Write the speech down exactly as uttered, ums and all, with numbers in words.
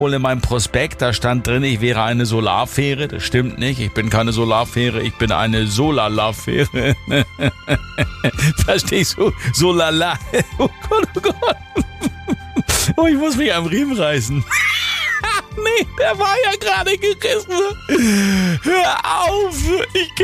Und in meinem Prospekt, da stand drin, ich wäre eine Solarfähre. Das stimmt nicht. Ich bin keine Solarfähre, ich bin eine Solalafähre. Verstehst du? Solala. Oh Gott, oh Gott. Oh, ich muss mich am Riemen reißen. Nee, der war ja gerade gerissen. Hör auf. Ich